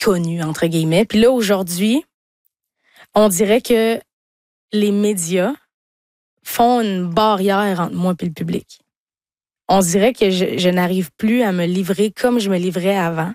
connu, entre guillemets. Puis là, aujourd'hui, on dirait que les médias font une barrière entre moi et le public. On dirait que je n'arrive plus à me livrer comme je me livrais avant.